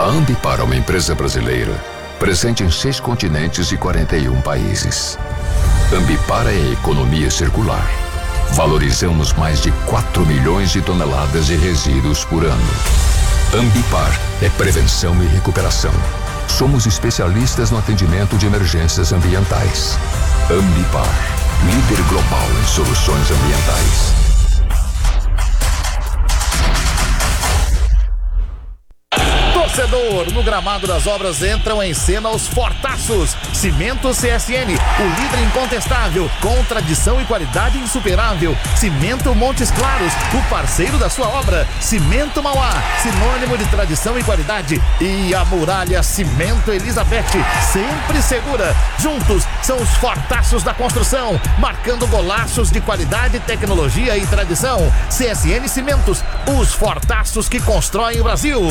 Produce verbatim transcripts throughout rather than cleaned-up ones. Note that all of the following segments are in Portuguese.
Ambipar é uma empresa brasileira, presente em seis continentes e quarenta e um países. Ambipar é a economia circular. Valorizamos mais de quatro milhões de toneladas de resíduos por ano. Ambipar é prevenção e recuperação. Somos especialistas no atendimento de emergências ambientais. Ambipar, líder global em soluções ambientais. Torcedor, no gramado das obras entram em cena os fortaços. Cimento C S N, o líder incontestável, com tradição e qualidade insuperável. Cimento Montes Claros, o parceiro da sua obra. Cimento Mauá, sinônimo de tradição e qualidade. E a Muralha Cimento Elizabeth, sempre segura. Juntos são os fortaços da construção, marcando golaços de qualidade, tecnologia e tradição. C S N Cimentos, os fortaços que constroem o Brasil.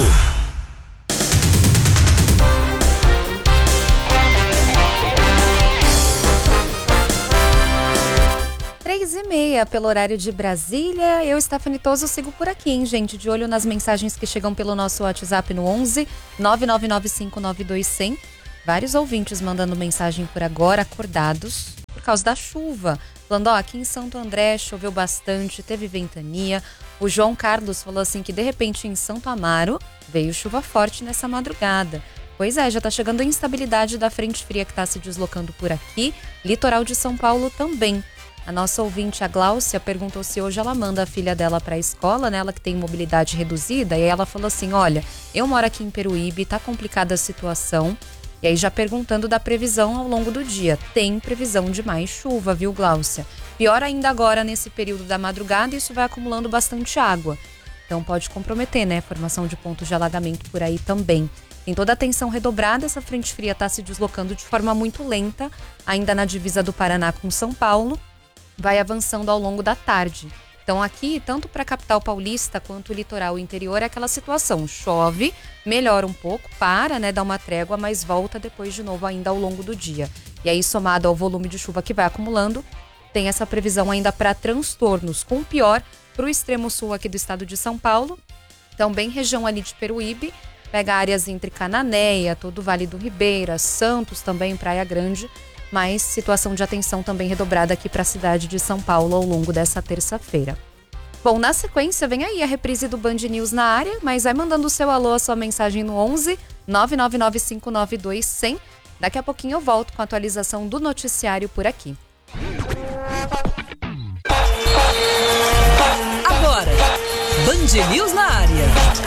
Três e meia pelo horário de Brasília. Eu, Stephanie Toso, sigo por aqui, hein, gente? De olho nas mensagens que chegam pelo nosso WhatsApp no onze nove nove nove cinco nove dois zero zero. Vários ouvintes mandando mensagem por agora, acordados por causa da chuva. Falando, ó, aqui em Santo André choveu bastante, teve ventania. O João Carlos falou assim que de repente em Santo Amaro veio chuva forte nessa madrugada. Pois é, já tá chegando a instabilidade da frente fria que tá se deslocando por aqui. Litoral de São Paulo também. A nossa ouvinte, a Gláucia, perguntou se hoje ela manda a filha dela para a escola, né? Ela que tem mobilidade reduzida. E aí ela falou assim, olha, eu moro aqui em Peruíbe, tá complicada a situação. E aí já perguntando da previsão ao longo do dia. Tem previsão de mais chuva, viu, Gláucia? Pior ainda agora, nesse período da madrugada, isso vai acumulando bastante água. Então pode comprometer, né? Formação de pontos de alagamento por aí também. Tem toda a atenção redobrada, essa frente fria está se deslocando de forma muito lenta, ainda na divisa do Paraná com São Paulo. Vai avançando ao longo da tarde. Então aqui, tanto para a capital paulista quanto o litoral interior, é aquela situação. Chove, melhora um pouco, para, né, dá uma trégua, mas volta depois de novo ainda ao longo do dia. E aí, somado ao volume de chuva que vai acumulando, tem essa previsão ainda para transtornos, com o pior para o extremo sul aqui do estado de São Paulo, também região ali de Peruíbe, pega áreas entre Cananéia, todo o Vale do Ribeira, Santos também, Praia Grande, mas situação de atenção também redobrada aqui para a cidade de São Paulo ao longo dessa terça-feira. Bom, na sequência vem aí a reprise do Band News na área, mas vai mandando o seu alô, a sua mensagem no onze nove nove nove cinco nove dois zero zero. Daqui a pouquinho eu volto com a atualização do noticiário por aqui. Agora, Band News na área.